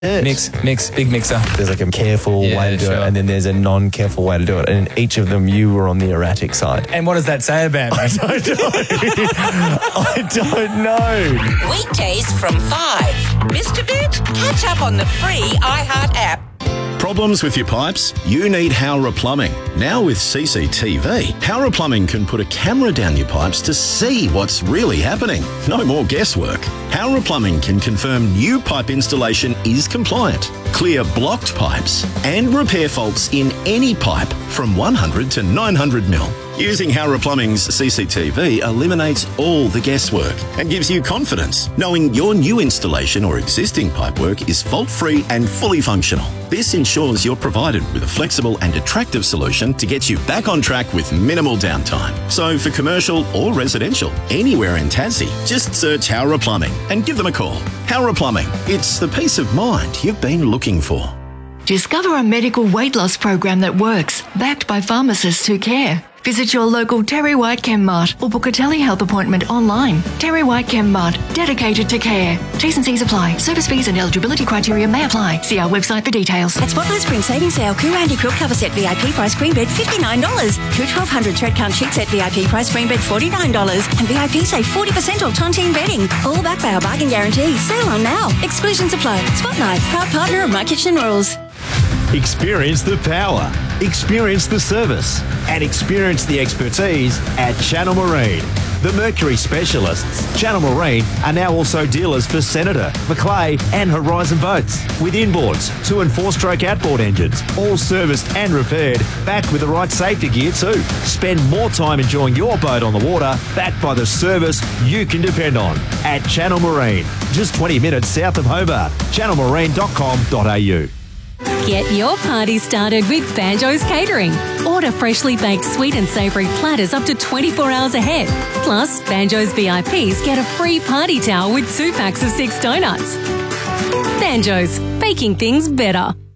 Big mixer. There's like a careful way to do it, and then there's a non-careful way to do it. And in each of them, you were on the erratic side. And what does that say about me? I don't know. Weekdays from 5. Mr. Bit, catch up on the free iHeart app. Problems with your pipes? You need Howrah Plumbing. Now with CCTV, Howrah Plumbing can put a camera down your pipes to see what's really happening. No more guesswork. Howrah Plumbing can confirm new pipe installation is compliant, clear blocked pipes, and repair faults in any pipe from 100 to 900 mil. Using Howrah Plumbing's CCTV eliminates all the guesswork and gives you confidence, knowing your new installation or existing pipework is fault-free and fully functional. This ensures you're provided with a flexible and attractive solution to get you back on track with minimal downtime. So for commercial or residential, anywhere in Tassie, just search Howrah Plumbing and give them a call. Howrah Plumbing, it's the peace of mind you've been looking for. Discover a medical weight loss program that works, backed by pharmacists who care. Visit your local Terry White ChemMart or book a telehealth appointment online. Terry White ChemMart, dedicated to care. T's and C's apply. Service fees and eligibility criteria may apply. See our website for details. At Spotlight Spring Savings Sale, Coo Anti-Quilt Cover Set VIP price queen bed $59. Coo 1200 Thread Count Sheet Set VIP price queen bed $49. And VIP save 40% off Tontine bedding. All backed by our bargain guarantee. Sale on now. Exclusions apply. Spotlight, proud partner of My Kitchen Rules. Experience the power, experience the service, and experience the expertise at Channel Marine. The Mercury specialists, Channel Marine, are now also dealers for Senator, Macleay and Horizon boats. With inboards, 2- and 4-stroke outboard engines, all serviced and repaired, backed with the right safety gear too. Spend more time enjoying your boat on the water, backed by the service you can depend on. At Channel Marine, just 20 minutes south of Hobart. channelmarine.com.au. Get your party started with Banjo's Catering. Order freshly baked sweet and savoury platters up to 24 hours ahead. Plus, Banjo's VIPs get a free party towel with 2 packs of 6 donuts. Banjo's, baking things better.